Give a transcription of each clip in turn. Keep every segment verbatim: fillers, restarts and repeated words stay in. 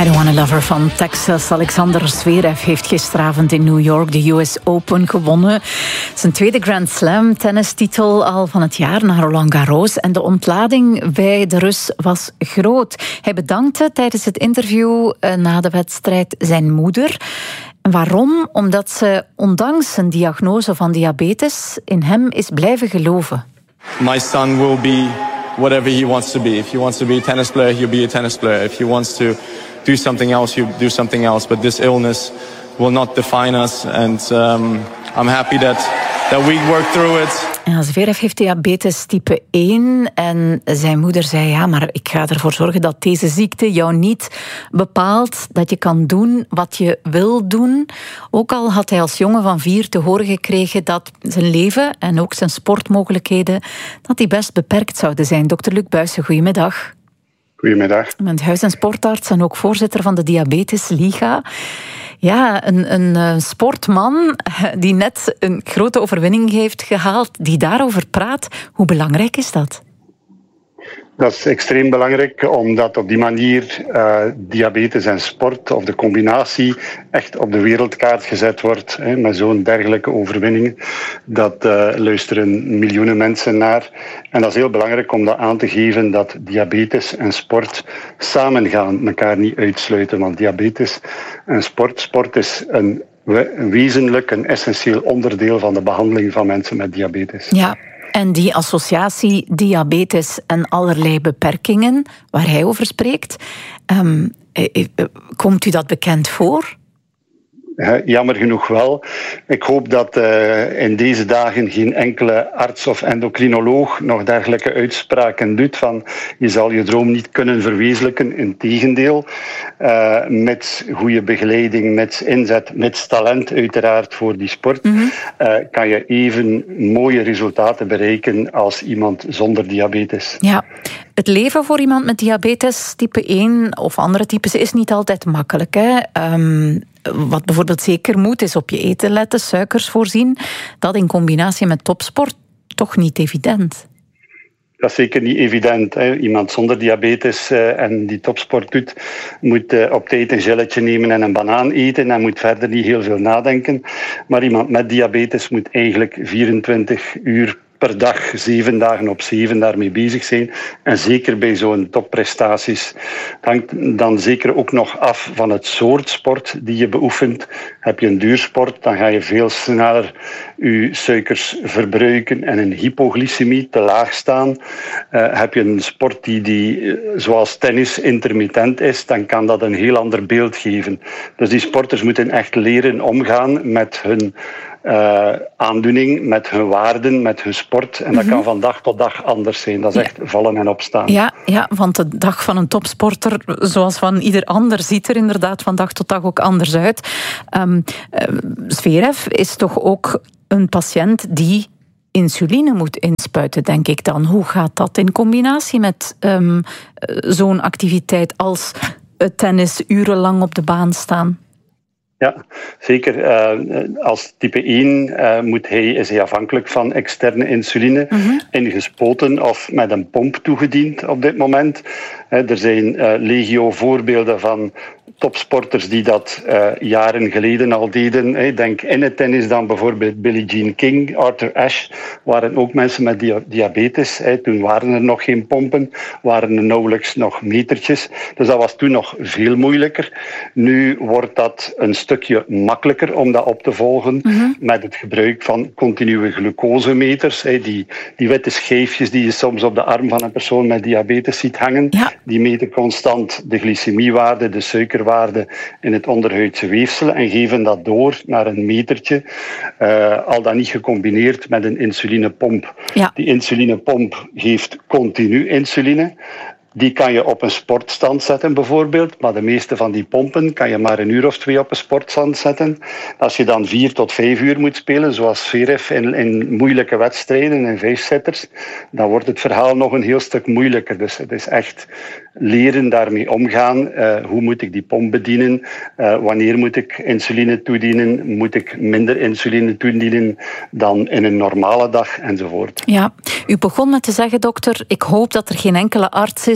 I Don't Wanna Love Her van Texas. Alexander Zverev heeft gisteravond in New York de U S Open gewonnen. Zijn tweede Grand Slam tennistitel al van het jaar na Roland Garros. En de ontlading bij de Rus was groot. Hij bedankte tijdens het interview na de wedstrijd zijn moeder. En waarom? Omdat ze ondanks zijn diagnose van diabetes in hem is blijven geloven. My son will be whatever he wants to be. If he wants to be a tennis player, he'll be a tennis player. If he wants to do something else, he'll do something else. But this illness will not define us. And um, I'm happy that, that we work through it. Ja, Zverev heeft diabetes type één en zijn moeder zei, ja, maar ik ga ervoor zorgen dat deze ziekte jou niet bepaalt, dat je kan doen wat je wil doen. Ook al had hij als jongen van vier te horen gekregen dat zijn leven en ook zijn sportmogelijkheden, dat die best beperkt zouden zijn. dokter Luc Buijsen, goedemiddag. Goedemiddag. U bent huis- en sportarts en ook voorzitter van de Diabetes Liga. Ja, een, een sportman die net een grote overwinning heeft gehaald, die daarover praat. Hoe belangrijk is dat? Dat is extreem belangrijk, omdat op die manier uh, diabetes en sport, of de combinatie, echt op de wereldkaart gezet wordt. Hè, met zo'n dergelijke overwinningen. Dat uh, luisteren miljoenen mensen naar. En dat is heel belangrijk om dat aan te geven, dat diabetes en sport samen gaan, elkaar niet uitsluiten. Want diabetes en sport, sport is een, een wezenlijk, een essentieel onderdeel van de behandeling van mensen met diabetes. Ja. En die associatie diabetes en allerlei beperkingen, waar hij over spreekt, um, komt u dat bekend voor? Jammer genoeg wel. Ik hoop dat uh, in deze dagen geen enkele arts of endocrinoloog nog dergelijke uitspraken doet van je zal je droom niet kunnen verwezenlijken. Integendeel, uh, met goede begeleiding, met inzet, met talent uiteraard voor die sport, mm-hmm. uh, kan je even mooie resultaten bereiken als iemand zonder diabetes. Ja. Het leven voor iemand met diabetes type één of andere types is niet altijd makkelijk, hè? Um, wat bijvoorbeeld zeker moet, is op je eten letten, suikers voorzien. Dat in combinatie met topsport toch niet evident. Dat is zeker niet evident. Hè. Iemand zonder diabetes uh, en die topsport doet, moet uh, op tijd een gelletje nemen en een banaan eten en moet verder niet heel veel nadenken. Maar iemand met diabetes moet eigenlijk vierentwintig uur per dag, zeven dagen op zeven, daarmee bezig zijn. En zeker bij zo'n topprestaties. Het hangt dan zeker ook nog af van het soort sport die je beoefent. Heb je een duursport, dan ga je veel sneller je suikers verbruiken en een hypoglycemie te laag staan. Uh, heb je een sport die, die, zoals tennis, intermittent is, dan kan dat een heel ander beeld geven. Dus die sporters moeten echt leren omgaan met hun Uh, aandoening, met hun waarden, met hun sport. En dat mm-hmm. kan van dag tot dag anders zijn. Dat is echt vallen en opstaan. Ja, ja, want de dag van een topsporter, zoals van ieder ander, ziet er inderdaad van dag tot dag ook anders uit. Um, uh, Zverev is toch ook een patiënt die insuline moet inspuiten, denk ik dan. Hoe gaat dat in combinatie met um, zo'n activiteit als tennis, urenlang op de baan staan? Ja, zeker. Uh, als type één uh, moet hij, is hij afhankelijk van externe insuline, mm-hmm. ingespoten of met een pomp toegediend op dit moment. Uh, er zijn uh, legio voorbeelden van topsporters die dat uh, jaren geleden al deden. Hey, denk in het tennis dan bijvoorbeeld Billie Jean King, Arthur Ashe, waren ook mensen met dia- diabetes. Hey, toen waren er nog geen pompen, waren er nauwelijks nog metertjes. Dus dat was toen nog veel moeilijker. Nu wordt dat een stukje makkelijker om dat op te volgen mm-hmm. met het gebruik van continue glucosemeters. Hey, die, die witte schijfjes die je soms op de arm van een persoon met diabetes ziet hangen, ja. Die meten constant de glycemiewaarde, de suikerwaarde in het onderhuidse weefsel en geven dat door naar een metertje, uh, al dan niet gecombineerd met een insulinepomp. Ja. Die insulinepomp geeft continu insuline. Die kan je op een sportstand zetten bijvoorbeeld, maar de meeste van die pompen kan je maar een uur of twee op een sportstand zetten. Als je dan vier tot vijf uur moet spelen, zoals Zverev in, in moeilijke wedstrijden, in vijfzetters, dan wordt het verhaal nog een heel stuk moeilijker. Dus het is echt leren daarmee omgaan. Uh, hoe moet ik die pomp bedienen? Uh, wanneer moet ik insuline toedienen? Moet ik minder insuline toedienen dan in een normale dag? Enzovoort. Ja, u begon met te zeggen, dokter, ik hoop dat er geen enkele arts is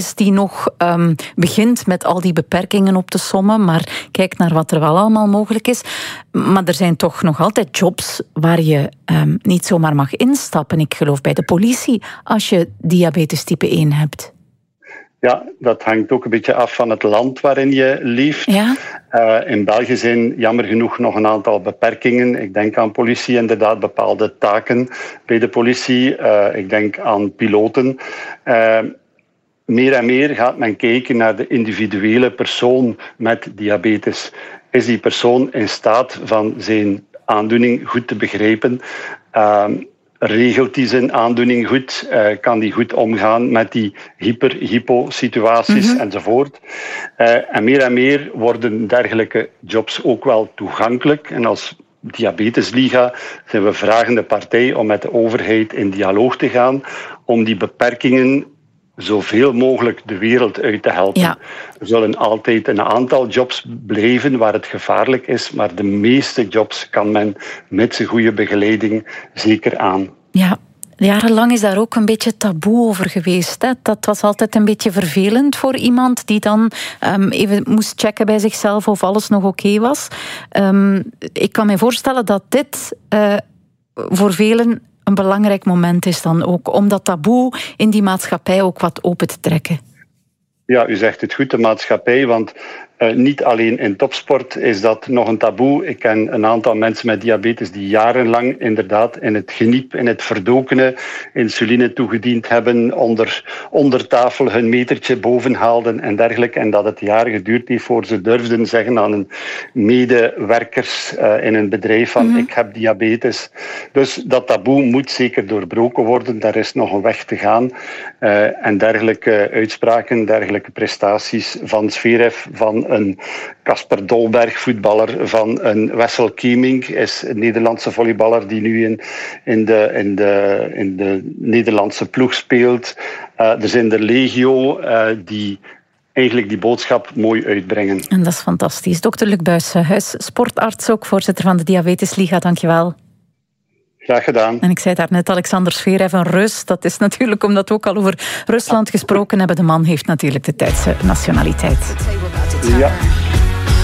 is die nog um, begint met al die beperkingen op te sommen, maar kijkt naar wat er wel allemaal mogelijk is. Maar er zijn toch nog altijd jobs waar je um, niet zomaar mag instappen. Ik geloof bij de politie, als je diabetes type één hebt. Ja, dat hangt ook een beetje af van het land waarin je leeft. Ja? Uh, in België zijn jammer genoeg nog een aantal beperkingen. Ik denk aan politie, inderdaad, bepaalde taken bij de politie. Uh, ik denk aan piloten. Uh, meer en meer gaat men kijken naar de individuele persoon met diabetes. Is die persoon in staat van zijn aandoening goed te begrijpen? Uh, Regelt hij zijn aandoening goed? Uh, kan hij goed omgaan met die hyper-hypo-situaties mm-hmm. enzovoort? Uh, en meer en meer worden dergelijke jobs ook wel toegankelijk. En als Diabetesliga zijn we vragende partij om met de overheid in dialoog te gaan om die beperkingen zoveel mogelijk de wereld uit te helpen. Ja. Er zullen altijd een aantal jobs blijven waar het gevaarlijk is, maar de meeste jobs kan men met zijn goede begeleiding zeker aan. Ja, jarenlang is daar ook een beetje taboe over geweest. Hè? Dat was altijd een beetje vervelend voor iemand die dan um, even moest checken bij zichzelf of alles nog oké okay was. Um, ik kan me voorstellen dat dit uh, voor velen een belangrijk moment is dan ook, om dat taboe in die maatschappij ook wat open te trekken. Ja, u zegt het goed, de maatschappij, want uh, niet alleen in topsport is dat nog een taboe. Ik ken een aantal mensen met diabetes die jarenlang inderdaad in het geniep, in het verdokene insuline toegediend hebben, onder, onder tafel hun metertje boven haalden en dergelijke. En dat het jaren geduurd heeft voor ze durfden zeggen aan hun medewerkers uh, in een bedrijf van mm-hmm. ik heb diabetes. Dus dat taboe moet zeker doorbroken worden. Daar is nog een weg te gaan. Uh, en dergelijke uitspraken, dergelijke prestaties van Zverev, van een Casper Dolberg, voetballer, van een Wessel Kieming, is een Nederlandse volleyballer die nu in, in, de, in, de, in de Nederlandse ploeg speelt. Uh, er zijn er legio uh, die eigenlijk die boodschap mooi uitbrengen. En dat is fantastisch. dokter Luc Buijshuis, sportarts, ook voorzitter van de Diabetesliga, dankjewel. Graag gedaan. En ik zei daar net, Alexander Zverev, een Rus. Dat is natuurlijk omdat we ook al over Rusland gesproken hebben. De man heeft natuurlijk de Duitse nationaliteit. Ja.